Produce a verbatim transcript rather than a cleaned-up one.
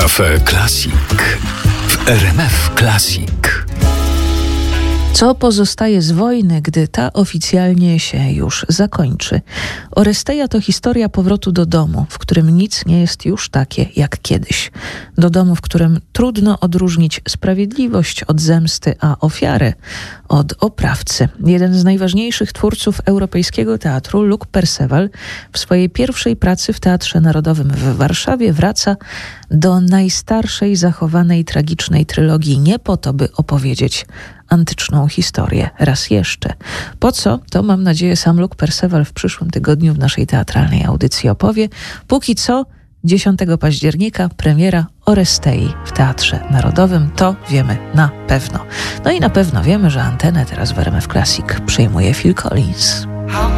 Cafe Classic w R M F Classic. Co pozostaje z wojny, gdy ta oficjalnie się już zakończy? Oresteia to historia powrotu do domu, w którym nic nie jest już takie jak kiedyś. Do domu, w którym trudno odróżnić sprawiedliwość od zemsty, a ofiarę od oprawcy. Jeden z najważniejszych twórców europejskiego teatru, Luc Perceval, w swojej pierwszej pracy w Teatrze Narodowym w Warszawie wraca do najstarszej zachowanej tragicznej trylogii nie po to, by opowiedzieć antyczną historię raz jeszcze. Po co? To mam nadzieję sam Luc Perceval w przyszłym tygodniu w naszej teatralnej audycji opowie. Póki co dziesiątego października premiera Orestei w Teatrze Narodowym. To wiemy na pewno. No i na pewno wiemy, że antenę teraz w R M F Classic przejmuje Phil Collins.